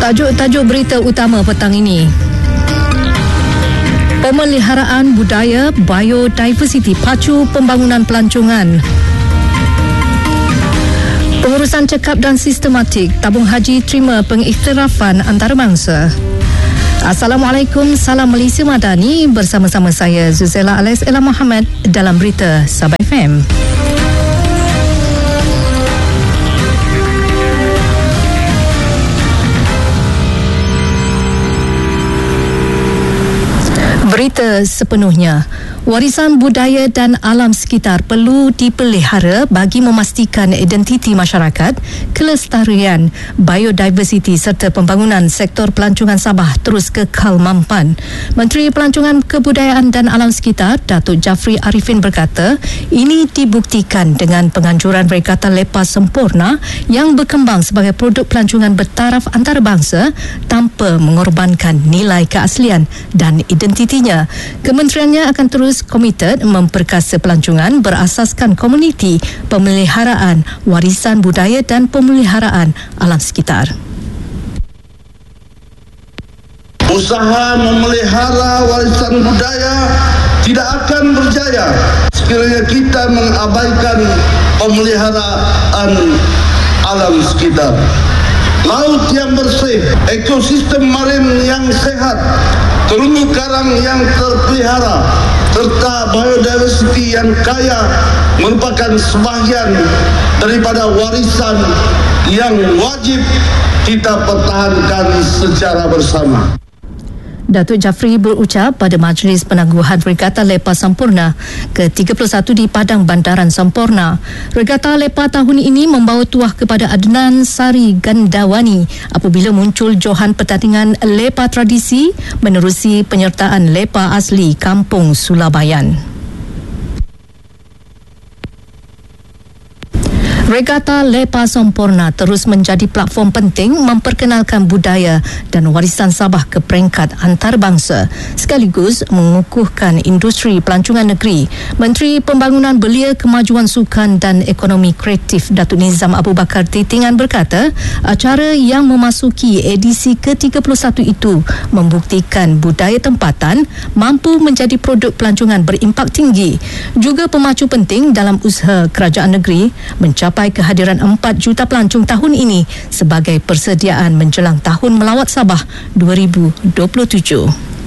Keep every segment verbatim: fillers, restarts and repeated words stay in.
Tajuk-tajuk berita utama petang ini. Pemeliharaan budaya biodiversiti pacu pembangunan pelancongan. Pengurusan cekap dan sistematik tabung haji terima pengiktirafan antarabangsa. Assalamualaikum, salam Malaysia Madani, bersama-sama saya Zuzela Alex Ella Muhammad dalam berita Sabah F M. Berita sepenuhnya. Warisan budaya dan alam sekitar perlu dipelihara bagi memastikan identiti masyarakat, kelestarian, biodiversiti serta pembangunan sektor pelancongan Sabah terus kekal mampan. Menteri Pelancongan Kebudayaan dan Alam Sekitar, Datuk Jafri Arifin berkata, ini dibuktikan dengan penganjuran Regata Lepa Sempurna yang berkembang sebagai produk pelancongan bertaraf antarabangsa tanpa mengorbankan nilai keaslian dan identitinya. Kementeriannya akan terus komited memperkasa pelancongan berasaskan komuniti, pemeliharaan warisan budaya dan pemeliharaan alam sekitar. Usaha memelihara warisan budaya tidak akan berjaya sekiranya kita mengabaikan pemeliharaan alam sekitar. Laut yang bersih, ekosistem marin yang sehat, terumbu karang yang terpelihara, serta biodiversiti yang kaya merupakan sebahagian daripada warisan yang wajib kita pertahankan secara bersama. Datuk Jafri berucap pada Majlis Penangguhan Regata Lepa Sempurna ke tiga puluh satu di Padang Bandaran Sempurna. Regata Lepa tahun ini membawa tuah kepada Adnan Sari Gandawani apabila muncul johan pertandingan Lepa tradisi menerusi penyertaan Lepa asli Kampung Sulabayan. Regata Lepa Sempurna terus menjadi platform penting memperkenalkan budaya dan warisan Sabah ke peringkat antarabangsa sekaligus mengukuhkan industri pelancongan negeri. Menteri Pembangunan Belia, Kemajuan Sukan dan Ekonomi Kreatif Datuk Nizam Abu Bakar Titingan berkata, acara yang memasuki edisi ke tiga puluh satu itu membuktikan budaya tempatan mampu menjadi produk pelancongan berimpak tinggi. Juga pemacu penting dalam usaha kerajaan negeri mencapai kehadiran empat juta pelancong tahun ini sebagai persediaan menjelang Tahun Melawat Sabah dua ribu dua puluh tujuh.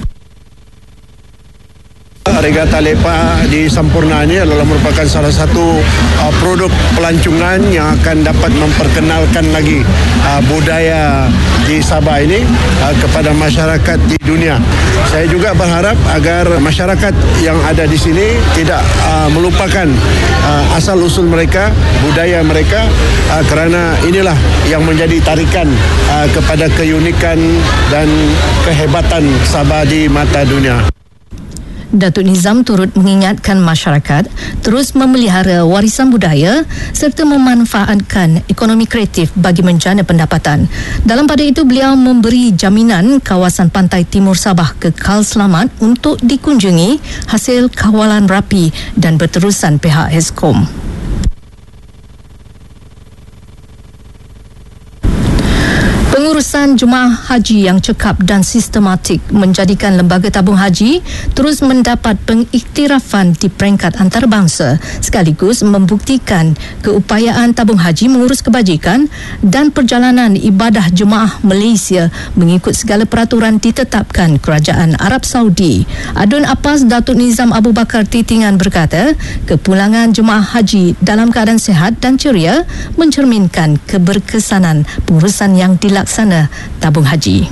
Regata Lepa di Sempurna ini adalah merupakan salah satu uh, produk pelancongan yang akan dapat memperkenalkan lagi uh, budaya di Sabah ini uh, kepada masyarakat di dunia. Saya juga berharap agar masyarakat yang ada di sini tidak uh, melupakan uh, asal-usul mereka, budaya mereka, uh, kerana inilah yang menjadi tarikan uh, kepada keunikan dan kehebatan Sabah di mata dunia. Datuk Nizam turut mengingatkan masyarakat terus memelihara warisan budaya serta memanfaatkan ekonomi kreatif bagi menjana pendapatan. Dalam pada itu, beliau memberi jaminan kawasan pantai timur Sabah kekal selamat untuk dikunjungi hasil kawalan rapi dan berterusan pihak Eskom. Pengurusan jemaah haji yang cekap dan sistematik menjadikan lembaga tabung haji terus mendapat pengiktirafan di peringkat antarabangsa sekaligus membuktikan keupayaan tabung haji mengurus kebajikan dan perjalanan ibadah jemaah Malaysia mengikut segala peraturan ditetapkan Kerajaan Arab Saudi. Adun Apas Datuk Nizam Abu Bakar Titingan berkata, kepulangan jemaah haji dalam keadaan sihat dan ceria mencerminkan keberkesanan pengurusan yang dilaksanakan laksana tabung haji.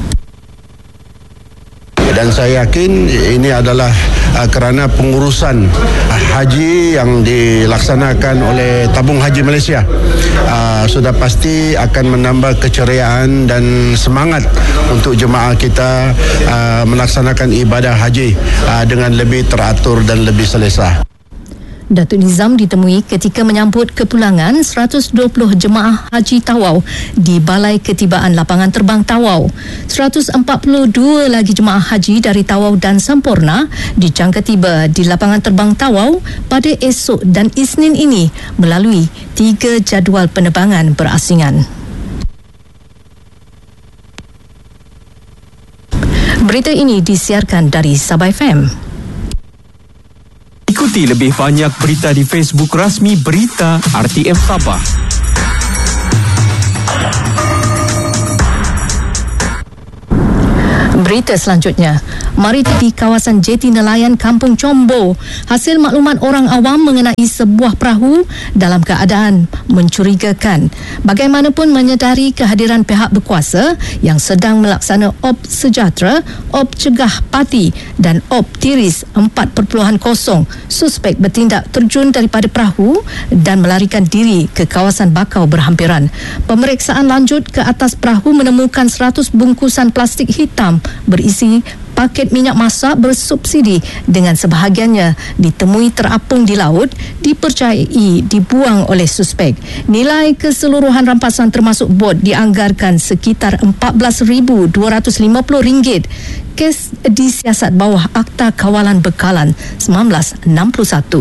Dan saya yakin ini adalah uh, kerana pengurusan uh, haji yang dilaksanakan oleh Tabung Haji Malaysia uh, sudah pasti akan menambah keceriaan dan semangat untuk jemaah kita uh, melaksanakan ibadah haji uh, dengan lebih teratur dan lebih selesa. Datuk Nizam ditemui ketika menyambut kepulangan seratus dua puluh jemaah haji Tawau di Balai Ketibaan Lapangan Terbang Tawau. seratus empat puluh dua lagi jemaah haji dari Tawau dan Sempurna dijangka tiba di Lapangan Terbang Tawau pada esok dan Isnin ini melalui tiga jadual penerbangan berasingan. Berita ini disiarkan dari Sabah F M. Ikuti lebih banyak berita di Facebook rasmi Berita R T M Sabah. Berita selanjutnya, mari di kawasan Jeti Nelayan Kampung Combo, hasil maklumat orang awam mengenai sebuah perahu dalam keadaan mencurigakan. Bagaimanapun menyedari kehadiran pihak berkuasa yang sedang melaksana op sejahtera, op cegah parti dan op tiris empat titik kosong, suspek bertindak terjun daripada perahu dan melarikan diri ke kawasan bakau berhampiran. Pemeriksaan lanjut ke atas perahu menemukan seratus bungkusan plastik hitam berisi paket minyak masak bersubsidi dengan sebahagiannya ditemui terapung di laut, dipercayai dibuang oleh suspek. Nilai keseluruhan rampasan termasuk bot dianggarkan sekitar empat belas ribu dua ratus lima puluh ringgit. Kes disiasat bawah Akta Kawalan Bekalan seribu sembilan ratus enam puluh satu.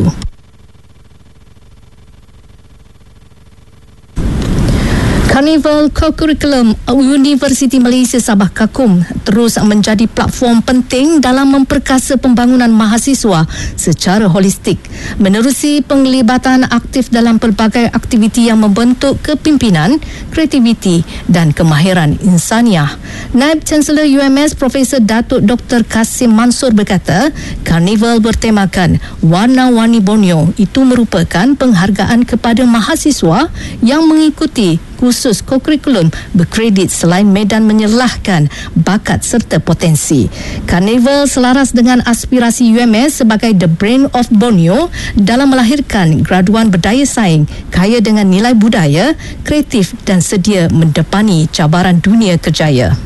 Karnival Kokurikulum Universiti Malaysia Sabah Kakum terus menjadi platform penting dalam memperkasa pembangunan mahasiswa secara holistik, menerusi penglibatan aktif dalam pelbagai aktiviti yang membentuk kepimpinan, kreativiti dan kemahiran insaniah. Naib Chancellor U M S Profesor Datuk Doktor Kasim Mansur berkata, Karnival bertemakan Warna-Warni Borneo itu merupakan penghargaan kepada mahasiswa yang mengikuti kursus kokurikulum berkredit selain medan menyelahkan bakat serta potensi. Karnival selaras dengan aspirasi U M S sebagai the brain of Borneo dalam melahirkan graduan berdaya saing, kaya dengan nilai budaya, kreatif dan sedia mendepani cabaran dunia kerjaya.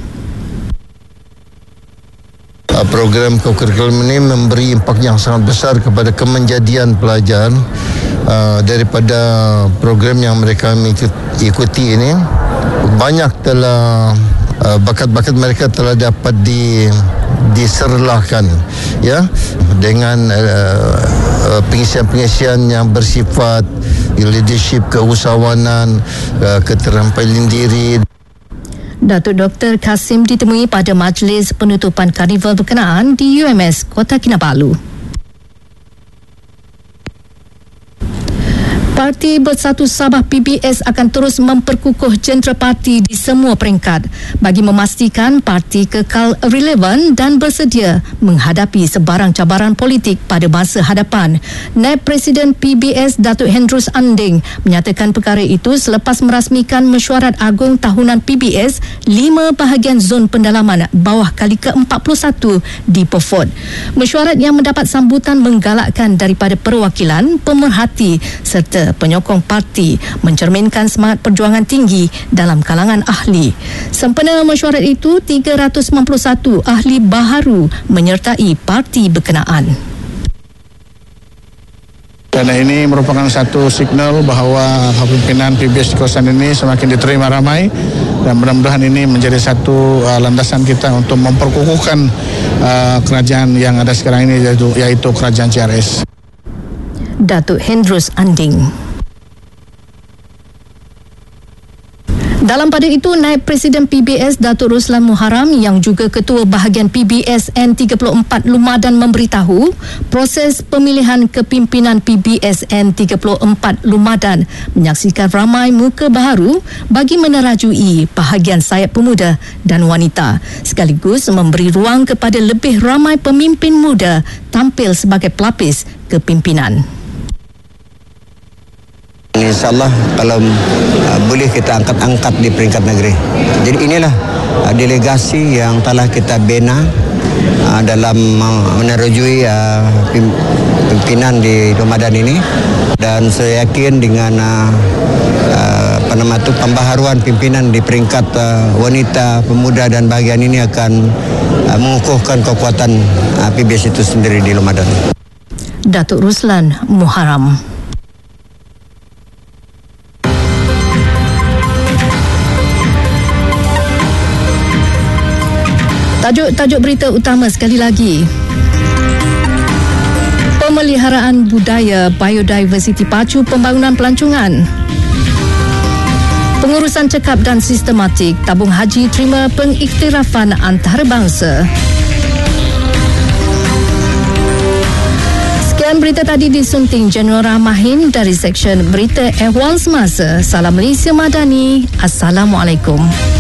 Program kokurikulum ini memberi impak yang sangat besar kepada kemenjadian pelajar. Uh, daripada program yang mereka ikuti ini, banyak telah uh, bakat-bakat mereka telah dapat di diserlahkan, ya, dengan uh, uh, pengisian-pengisian yang bersifat leadership, keusahawanan, uh, keterampilan diri. Datuk Doktor Kasim ditemui pada majlis penutupan Karnival berkenaan di U M S Kota Kinabalu. Parti Bersatu Sabah P B S akan terus memperkukuh jentera parti di semua peringkat bagi memastikan parti kekal relevan dan bersedia menghadapi sebarang cabaran politik pada masa hadapan. Naib Presiden P B S Datuk Hendrus Anding menyatakan perkara itu selepas merasmikan mesyuarat agung tahunan P B S lima bahagian zon pendalaman bawah kali ke empat puluh satu di Beaufort. Mesyuarat yang mendapat sambutan menggalakkan daripada perwakilan, pemerhati serta penyokong parti mencerminkan semangat perjuangan tinggi dalam kalangan ahli. Sempena mesyuarat itu, tiga ratus sembilan puluh satu ahli baharu menyertai parti berkenaan. Dan ini merupakan satu signal bahawa pimpinan P B S di kawasan ini semakin diterima ramai, dan mudah-mudahan ini menjadi satu uh, landasan kita untuk memperkukuhkan uh, kerajaan yang ada sekarang ini, yaitu, yaitu kerajaan C R S. Datuk Hendrus Anding. Dalam pada itu, Naib Presiden P B S Datuk Ruslan Muharram yang juga Ketua Bahagian P B S N tiga puluh empat Lumadan memberitahu proses pemilihan kepimpinan P B S N tiga puluh empat Lumadan menyaksikan ramai muka baharu bagi menerajui bahagian sayap pemuda dan wanita, sekaligus memberi ruang kepada lebih ramai pemimpin muda tampil sebagai pelapis kepimpinan. InsyaAllah kalau uh, boleh kita angkat-angkat di peringkat negeri. Jadi inilah uh, delegasi yang telah kita bina uh, dalam uh, menerujui uh, pimpinan di Lumadan ini, dan saya yakin dengan uh, uh, apa nama itu pembaharuan pimpinan di peringkat uh, wanita, pemuda dan bahagian ini akan uh, mengukuhkan kekuatan uh, P B S itu sendiri di Lumadan. Datuk Ruslan Muharram. Tajuk-tajuk berita utama sekali lagi. Pemeliharaan budaya biodiversiti pacu pembangunan pelancongan. Pengurusan cekap dan sistematik tabung haji terima pengiktirafan antarabangsa. Sekian berita tadi disunting Jeneral Rahmahin dari Seksyen Berita Ehwal Semasa. Salam Malaysia Madani. Assalamualaikum.